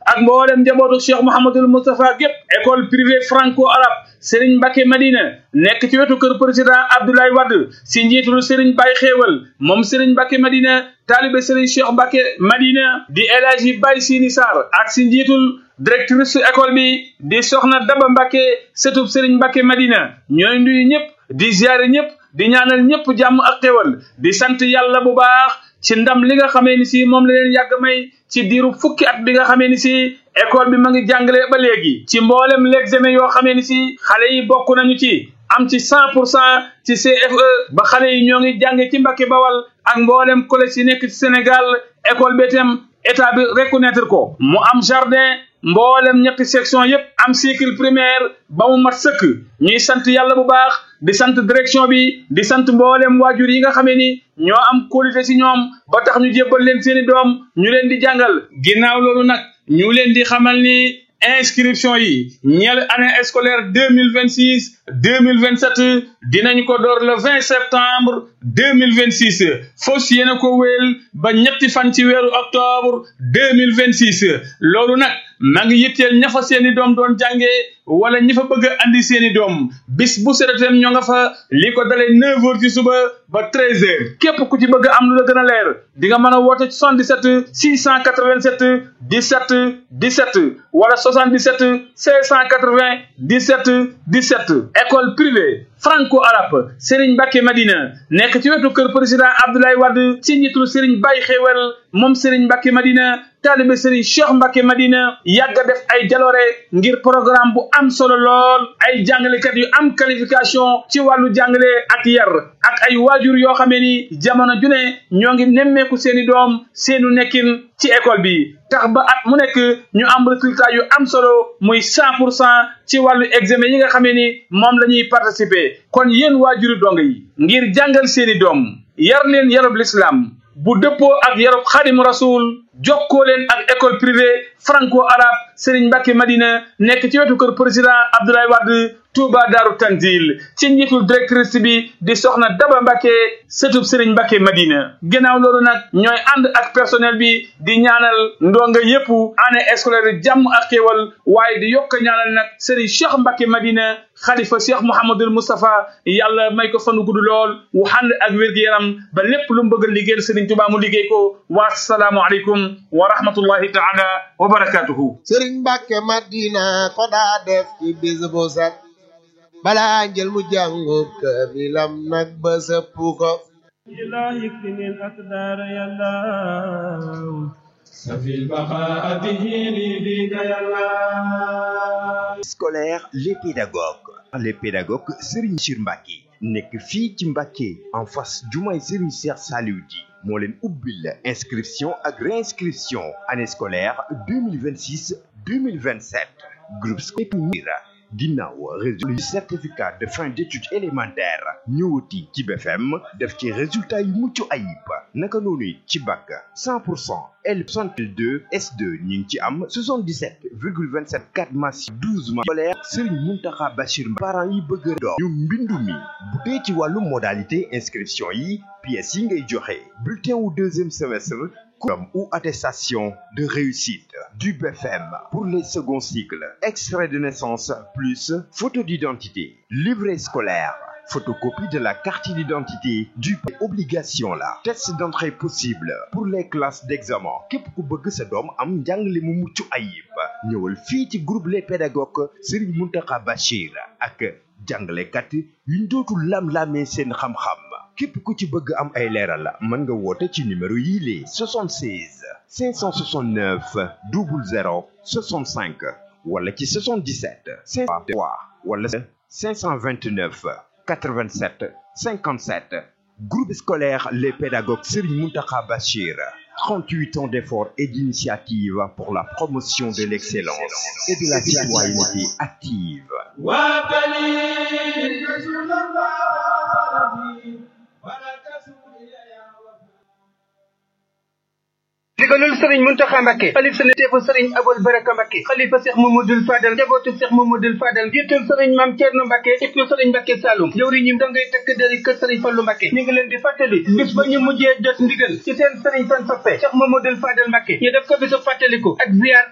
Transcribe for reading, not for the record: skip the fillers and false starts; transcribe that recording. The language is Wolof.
ak mboolem njabootu Cheikh Mouhamadoul Moustapha gépp école privée franco-arabe Serigne Mbacké Madina nekk ci wetu kër président Abdoulaye Wade si njiitul Serigne Baye Xéewal moom Serigne Mbacké Madina taalibe Serigne Cheikh Mbacké Madina di El Hadji Baye Sini Sarr ak si njiitul directrice école bi di Soxna Daba Mbacké sëtub Serigne Mbacké Madina ñooy nuyu ñëpp di ziare ñëpp di ñaanal ñëpp jàmm ak xéewal di sant yàlla bu baax ci ndam li nga xamee ni si moom la leen yàgg may ci diiru fukki at bi nga xamee ni si école bi ma ngi jàngale ba léegi ci mboolem l'examen yoo xamee ni si xale yi bokk nañu ci am ci 100% ci CFE ba xale yi ñoo ngi jànge ci Mbacké Bawal ak mboolem collège yi nekk ci Sénégal école bi itam état bi reconnaître ko mu am jardin mboolem ñetti section yépp am cycle primaire ba mu mat sëkk ñuy sant yàlla bu baax di sant direction bi di sant mboolem waajur yi nga xamee ni ñoo am qualité ci ñoom ba tax ñu jébbal leen seeni doom ñu leen di jàngal ginnaaw loolu nag ñu leen di xamal ni inscription yi ñeel année scolaire 2026-2027 dinañ ko door le 20 septembre 2026 fos yéena ko wéel ba ñetti fan ci weeru octobre 2026 loolu nag maa ngi yitteel ña fa seeni doom doon jàngee wala ñi fa bëgg a andi seeni doom bis bu seretem ñoo nga fa li ko dalee 9h ci suba ba 13h képp ku ci bëgg am lu la gën a leer di nga mën a woote 77 687 17 17 wala 77 680 17 17 école privée franco-arabe Serigne Mbacké Madina nekk ci wetu kër président Abdoulaye Wade ci njiitul Serigne Baye Xéewal moom Serigne Mbacké Madina taalibe Serigne Cheikh Mbacké Madina yàgg a def ay jaloore ngir programme bu am solo lool ay jàngalekat yu am qualification ci wàllu jàngale ak yar ak ay waajur yoo xamee ni jamono ju ne ñoo ngi nemmeeku seeni doom seenu nekkin ci école bi tax ba at mu nekk ñu am résultat yu am solo muy 100% ci wàllu examen yi nga xamee ni moom la ñuy participer kon yéen waajuru dong yi ngir jàngal seeni doom yar leen yarub l'islam bu dëppoo ak yarub Xaadimu Rasul jokkoo leen ak école privée franco-arabe Serigne Mbacké Madina nekk ci wetu kër président Abdoulaye Wade Touba Daaru Tanzil ci njiitul directrice bi di Soxna Daba Mbacké sëtub Serigne Mbacké Madina ginnaaw loolu nag ñooy ànd ak personnel bi di ñaanal ndonga yépp année scolaire jàmm ak xéewal waaye di yokk ñaanal nag Serigne Cheikh Mbacké Madina xalifa Cheikh Mouhamadoul Moustapha yàlla may ko fanu gudd lool wu ànd ak wér-gu-yaram ba lépp lu mu bëgg a liggéeyal Serigne Touba mu liggéey ko wa salaamu aleykum wa rahmatullahi taala wa barakatuhu Serigne Mbacké Madina ko daa def ci bis bu set balaa njël mu jàngub kaamilam nag ba sëpp ko ilahi kfinil aqdar yàlla safil baqa bihi li bika yàlla scolaire les pédagogues Serigne Sir Mbacké nekk fii ci Mbacké en face jumaay Serigne Cheikh Saliou Di moo leen ubbil inscription ak réinscription année scolaire 2026-2027 groupe scolaire ginnaaw résultat certificat de fin d'études élémentaires ñëwati ci BFM def ci résultat yu mucc ayib naka noonu ci bac 100% L62 S2 ñu ngi ci am 77,27 masse 12 mois scolaire Serigne Mountakha Bachir parents yi bëgg a doon ñu mbindu mi bu dee ci wàllu modalité inscription yi pièces yi ngay joxe bulletin wu deuxième semestre ou attestation de réussite du BFM pour les seconds cycles, extrait de naissance plus photo d'identité, livret scolaire, photocopie de la carte d'identité du obligation la test d'entrée possible pour les classes d'examen képp ku bëgg sa doom am njàngale mu mucc ayib ñëwal fii ci groupe les pédagogues Serigne Mountakha Bachir ak jàngalekat yuñ dootul lam-lamee seen xam-xam képp ku ci bëgg am ay leeral mën nga woote ci numéro yii les 76 569 00 65 wala ci 77 503 wala 529 87 57 groupe scolaire les pédagogues Serigne Mountakha Bachir 38 ans d'efforts et d'initiatives pour la promotion de l'excellence et de la citoyenneté active. digalul sëriñ Muntaxa Mbàkke xalif sa teefu sëriñ Abul Baraka Mbàkke xalifa Seex Mamadul Fadal njabootu Seex Mamadul Fadal jiitul sëriñ Maam Cerno Mbàkke ibnu sëriñ Mbàkke Saalum jëwri ñi dangay tëkk dari kër sëriñ Fallu Mbàkke ñu ngi leen di fàttali bis ba ñu mujjee jot ndigal ci seen sëriñ seen soppe Seex Mamadul Fadal Mbàkke ñu def ko bisu fàttaliku ak ziyaar